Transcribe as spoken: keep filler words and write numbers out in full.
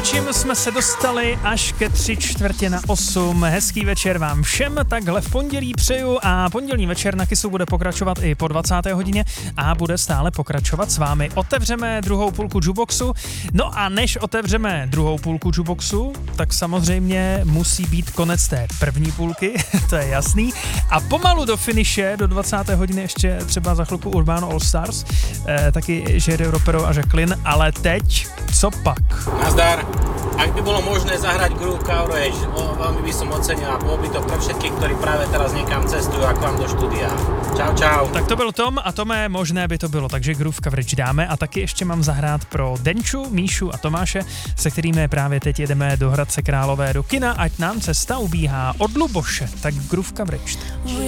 čím jsme se dostali až ke tři čtvrtě na osm. Hezký večer vám všem, takhle v pondělí přeju a pondělní večer na Kissu bude pokračovat i po dvacáté hodině a bude stále pokračovat s vámi. Otevřeme druhou půlku Juboxu, no a než otevřeme druhou půlku Juboxu, tak samozřejmě musí být konec té první půlky, to je jasný. A pomalu do finiše, do dvacáté hodiny ještě třeba za chvilku Urban All Stars, eh, taky Jerry Ropero a Jacqueline, ale teď co pak? Nazdar. Ak by bolo možné zahrať Groove Coverage, veľmi by som ocenil a bolo by to pro všetkých, ktorí práve teraz niekam cestujú a k vám do štúdia. Čau, čau. Tak to byl Tom a Tome, možné by to bylo, takže Groove Coverage dáme a taky ještě mám zahrát pro Denču, Míšu a Tomáše, se kterými právě teď jedeme do Hradce Králové do kina, ať nám cesta ubíhá od Luboše, tak Groove Coverage.